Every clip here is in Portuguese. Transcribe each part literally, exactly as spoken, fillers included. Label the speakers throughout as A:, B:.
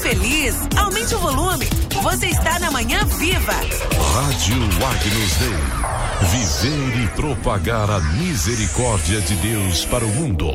A: feliz, aumente o volume. Você está na Manhã Viva.
B: Rádio Agnus Dei. Viver e propagar a misericórdia de Deus para o mundo.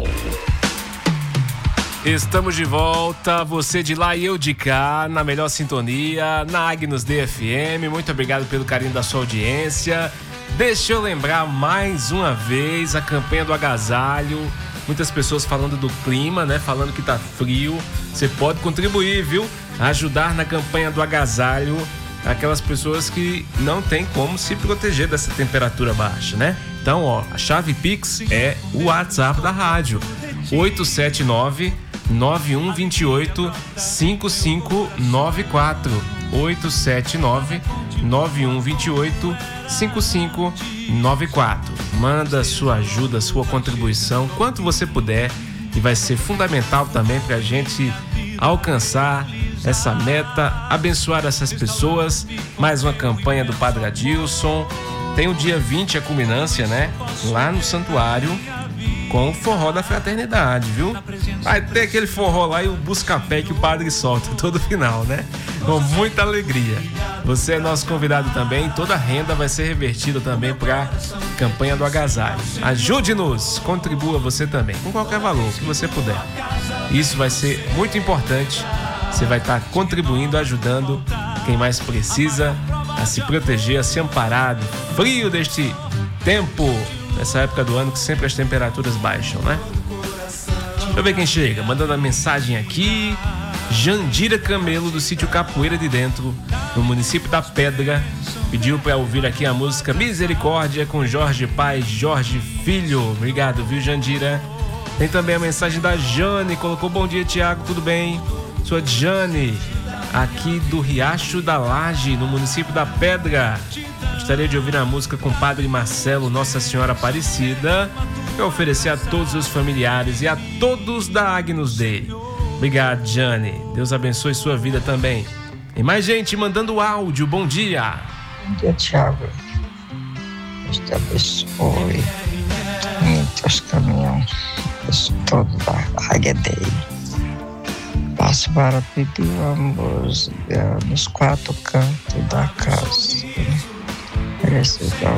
C: Estamos de volta, você de lá e eu de cá, na melhor sintonia, na Agnus Dei F M. Muito obrigado pelo carinho da sua audiência. Deixa eu lembrar mais uma vez a campanha do agasalho. Muitas pessoas falando do clima, né? Falando que tá frio. Você pode contribuir, viu? Ajudar na campanha do agasalho aquelas pessoas que não tem como se proteger dessa temperatura baixa, né? Então, ó, a chave Pix é o WhatsApp da rádio. oito sete nove, nove um dois oito, cinco cinco nove quatro. oito sete nove, nove um dois oito, cinco cinco nove quatro. Manda sua ajuda, sua contribuição, quanto você puder, e vai ser fundamental também para a gente alcançar essa meta, abençoar essas pessoas. Mais uma campanha do Padre Adilson. Tem o dia vinte, a culminância, né? Lá no santuário, com o forró da fraternidade, viu? Vai ter aquele forró lá e o busca-pé que o padre solta todo final, né? Com muita alegria. Você é nosso convidado também. Toda a renda vai ser revertida também para a campanha do agasalho. Ajude-nos, contribua você também, com qualquer valor que você puder. Isso vai ser muito importante. Você vai estar contribuindo, ajudando quem mais precisa a se proteger, a se amparar do frio deste tempo, nessa época do ano que sempre as temperaturas baixam, né? Deixa eu ver quem chega, mandando a mensagem aqui. Jandira Camelo, do sítio Capoeira de Dentro, no município da Pedra, pediu para ouvir aqui a música Misericórdia com Jorge Pai, Jorge Filho. Obrigado, viu, Jandira? Tem também a mensagem da Jane, colocou: bom dia, Tiago, tudo bem? Sou Jane, aqui do Riacho da Laje, no município da Pedra. Gostaria de ouvir a música com o Padre Marcelo, Nossa Senhora Aparecida, para oferecer a todos os familiares e a todos da Agnus Dei. Obrigado, Jane. Deus abençoe sua vida também. E mais gente mandando áudio. Bom dia.
D: Bom dia, Tiago. Deus te abençoe. Muitos caminhões, todos da Agnus Dei. Passo para pedir uma música nos quatro cantos da casa. Esse é